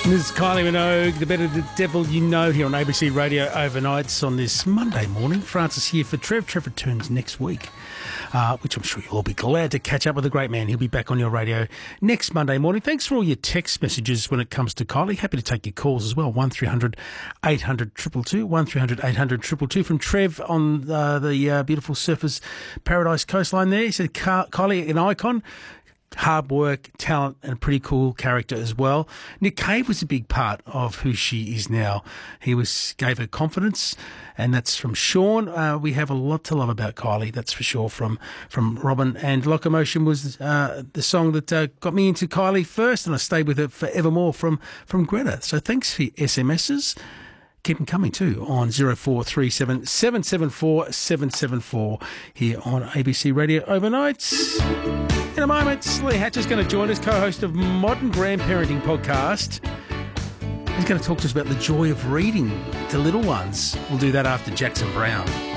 This is Kylie Minogue, the better the devil you know, here on ABC Radio Overnights on this Monday morning. Francis here for Trev. Trev returns next week, which I'm sure you'll all be glad to catch up with the great man. He'll be back on your radio next Monday morning. Thanks for all your text messages when it comes to Kylie. Happy to take your calls as well. 1300 800 222, 1300 800 222 from Trev on the beautiful Surfers Paradise coastline there. He said, Kylie, an icon. Hard work, talent, and a pretty cool character as well. Nick Cave was a big part of who she is now. He gave her confidence, and that's from Sean. We have a lot to love about Kylie, that's for sure, from Robin. And Locomotion was the song that got me into Kylie first, and I stayed with her forevermore from Greta. So thanks for your SMSs. Keep them coming too on 0437 774 774 here on ABC Radio Overnights. In a moment, Lee Hatcher's going to join us, co-host of Modern Grandparenting Podcast. He's going to talk to us about the joy of reading to little ones. We'll do that after Jackson Brown.